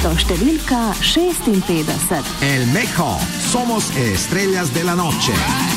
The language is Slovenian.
mesto številka 56. El Mejor, somos estrellas de la noche.